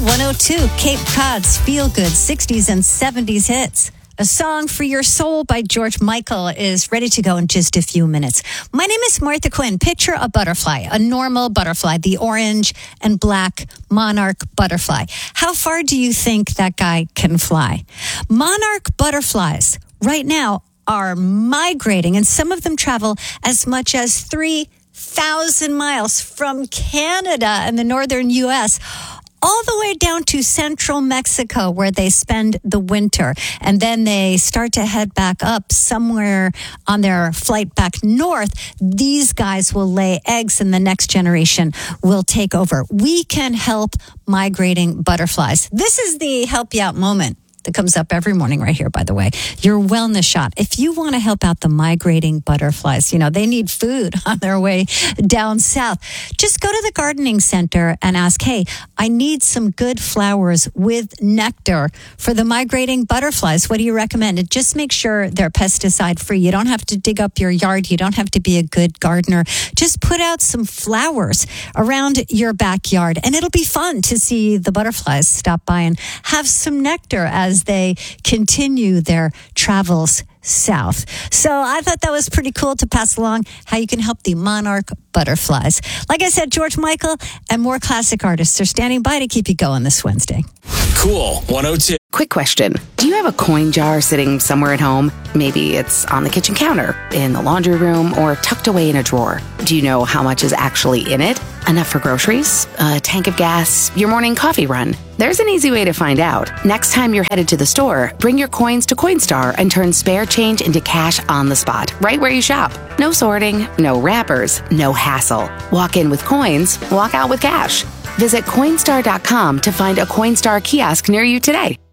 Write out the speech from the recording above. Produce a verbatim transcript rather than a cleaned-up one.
one oh two, Cape Cod's Feel Good sixties and seventies hits. A Song for Your Soul by George Michael is ready to go in just a few minutes. My name is Martha Quinn. Picture a butterfly, a normal butterfly, the orange and black monarch butterfly. How far do you think that guy can fly? Monarch butterflies right now are migrating, and some of them travel as much as three thousand miles from Canada and the northern U S all the way down to central Mexico, where they spend the winter. And then they start to head back up somewhere on their flight back north. These guys will lay eggs and the next generation will take over. We can help migrating butterflies. This is the help you out moment that comes up every morning right here, by the way. Your wellness shot. If you want to help out the migrating butterflies, you know, they need food on their way down south. Just go to the gardening center and ask, hey, I need some good flowers with nectar for the migrating butterflies. What do you recommend? And just make sure they're pesticide free. You don't have to dig up your yard. You don't have to be a good gardener. Just put out some flowers around your backyard, and it'll be fun to see the butterflies stop by and have some nectar as they continue their travels south. So I thought that was pretty cool to pass along how you can help the monarch butterflies. Like I said, George Michael and more classic artists are standing by to keep you going this Wednesday. Cool one oh two. Quick question. Do you have a coin jar sitting somewhere at home? Maybe it's on the kitchen counter, in the laundry room, or tucked away in a drawer. Do you know how much is actually in it? Enough for groceries, a tank of gas, your morning coffee run? There's an easy way to find out. Next time you're headed to the store, bring your coins to Coinstar and turn spare change into cash on the spot, right where you shop. No sorting, no wrappers, no hassle. Walk in with coins, walk out with cash. Visit Coinstar dot com to find a Coinstar kiosk near you today.